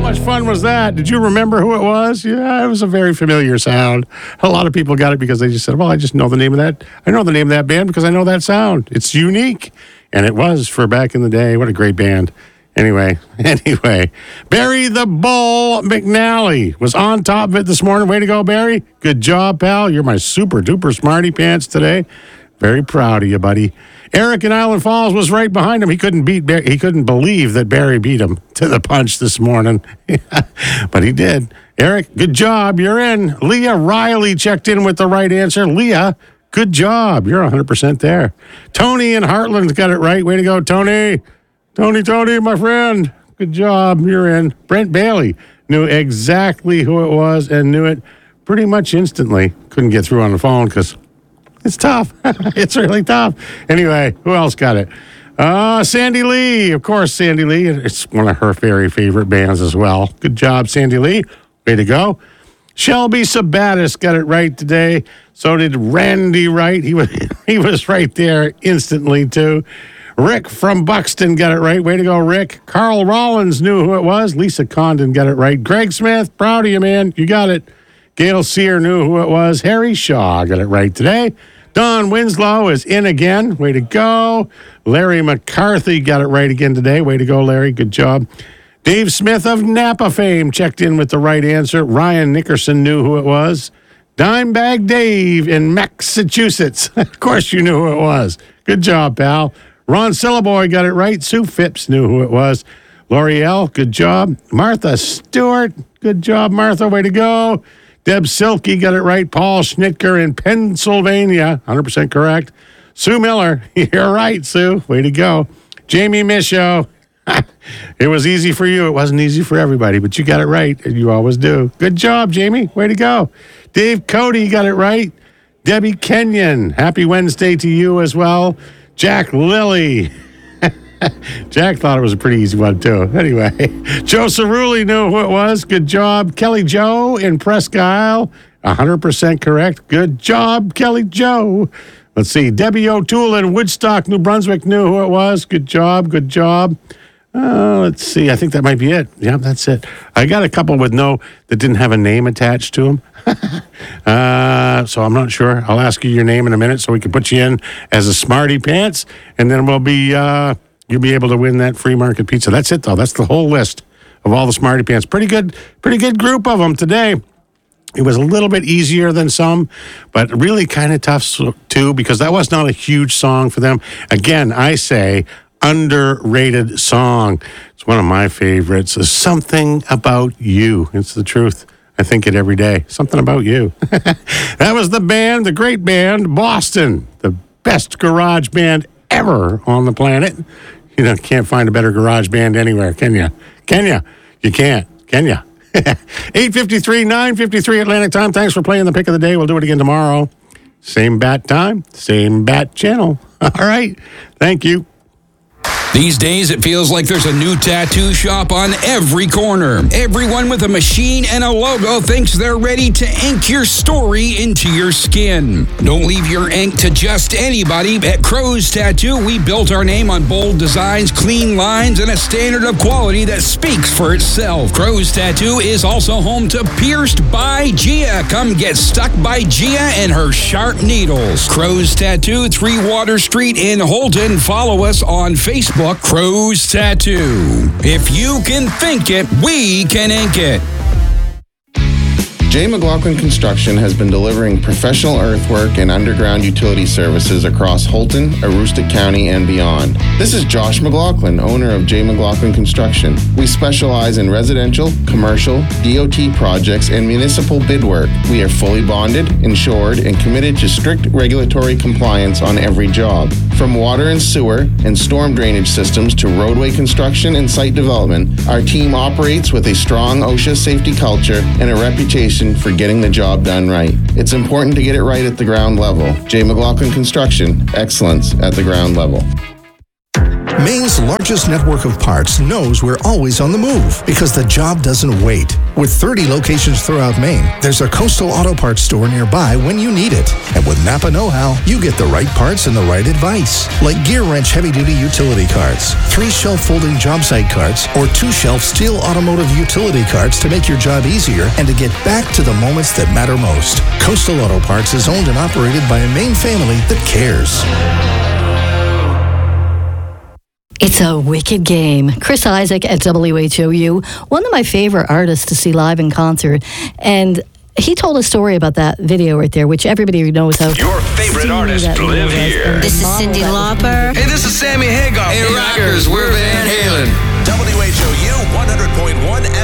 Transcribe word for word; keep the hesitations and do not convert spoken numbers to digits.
much fun was that? Did you remember who it was? Yeah, it was a very familiar sound. A lot of people got it because they just said, well, I just know the name of that. I know the name of that band because I know that sound. It's unique. And it was for back in the day. What a great band. Anyway, anyway, Barry the Bull McNally was on top of it this morning. Way to go, Barry. Good job, pal. You're my super duper smarty pants today. Very proud of you, buddy. Eric in Island Falls was right behind him. He couldn't beat Barry. He couldn't believe that Barry beat him to the punch this morning. But he did. Eric, good job. You're in. Leah Riley checked in with the right answer. Leah, good job. You're one hundred percent there. Tony in Heartland's got it right. Way to go, Tony. Tony, Tony, my friend. Good job. You're in. Brent Bailey knew exactly who it was and knew it pretty much instantly. Couldn't get through on the phone because it's tough. It's really tough. Anyway, who else got it? Uh, Sandy Lee. Of course, Sandy Lee. It's one of her very favorite bands as well. Good job, Sandy Lee. Way to go. Shelby Sabatis got it right today. So did Randy Wright. He was, he was right there instantly, too. Rick from Buxton got it right. Way to go, Rick. Carl Rollins knew who it was. Lisa Condon got it right. Greg Smith, proud of you, man. You got it. Gail Sear knew who it was. Harry Shaw got it right today. Don Winslow is in again. Way to go. Larry McCarthy got it right again today. Way to go, Larry. Good job. Dave Smith of Napa fame checked in with the right answer. Ryan Nickerson knew who it was. Dimebag Dave in Massachusetts. Of course you knew who it was. Good job, pal. Ron Syllaboy got it right. Sue Phipps knew who it was. L'Oreal, good job. Martha Stewart, good job, Martha. Way to go. Deb Silke got it right. Paul Schnitker in Pennsylvania, one hundred percent correct. Sue Miller, you're right, Sue. Way to go. Jamie Michaud, it was easy for you. It wasn't easy for everybody, but you got it right. You always do. Good job, Jamie. Way to go. Dave Cody got it right. Debbie Kenyon, happy Wednesday to you as well. Jack Lilly. Jack thought it was a pretty easy one, too. Anyway, Joe Cerulli knew who it was. Good job. Kelly Joe in Presque Isle. one hundred percent correct. Good job, Kelly Joe. Let's see. Debbie O'Toole in Woodstock, New Brunswick knew who it was. Good job. Good job. Uh, let's see. I think that might be it. Yeah, that's it. I got a couple with no, that didn't have a name attached to them. uh, so I'm not sure. I'll ask you your name in a minute so we can put you in as a Smarty Pants, and then we'll be, uh, you'll be able to win that free market pizza. That's it, though. That's the whole list of all the Smarty Pants. Pretty good, pretty good group of them today. It was a little bit easier than some, but really kind of tough, too, because that was not a huge song for them. Again, I say underrated song. It's one of my favorites. Is Something About You. It's the truth. I think it every day. Something About You. That was the band, the great band, Boston, the best garage band ever on the planet. You know, can't find a better garage band anywhere, can you? Can you? You can't, can you? eight fifty-three, nine fifty-three Atlantic time. Thanks for playing the pick of the day. We'll do it again tomorrow. Same bat time, same bat channel. All right. Thank you. These days, it feels like there's a new tattoo shop on every corner. Everyone with a machine and a logo thinks they're ready to ink your story into your skin. Don't leave your ink to just anybody. At Crow's Tattoo, we built our name on bold designs, clean lines, and a standard of quality that speaks for itself. Crow's Tattoo is also home to Pierced by Gia. Come get stuck by Gia and her sharp needles. Crow's Tattoo, Three Water Street in Holton. Follow us on Facebook. Crow's Tattoo. If you can think it, we can ink it. J. McLaughlin Construction has been delivering professional earthwork and underground utility services across Holton, Aroostook County, and beyond. This is Josh McLaughlin, owner of J. McLaughlin Construction. We specialize in residential, commercial, D O T projects, and municipal bid work. We are fully bonded, insured, and committed to strict regulatory compliance on every job. From water and sewer and storm drainage systems to roadway construction and site development, our team operates with a strong OSHA safety culture and a reputation for getting the job done right. It's important to get it right at the ground level. J. McLaughlin Construction, excellence at the ground level. Maine's largest network of parts knows we're always on the move because the job doesn't wait. With thirty locations throughout Maine, there's a Coastal Auto Parts store nearby when you need it. And with Napa Know-How, you get the right parts and the right advice. Like Gear Wrench heavy-duty utility carts, three shelf folding job site carts, or two shelf steel automotive utility carts to make your job easier and to get back to the moments that matter most. Coastal Auto Parts is owned and operated by a Maine family that cares. It's a wicked game. Chris Isaak at W H O U, one of my favorite artists to see live in concert. And he told a story about that video right there, which everybody knows how. Your favorite artists live here. This is Cyndi Lauper. Hey, this is Sammy Hagar. Hey, rockers, we're Van Halen. W H O U one hundred point one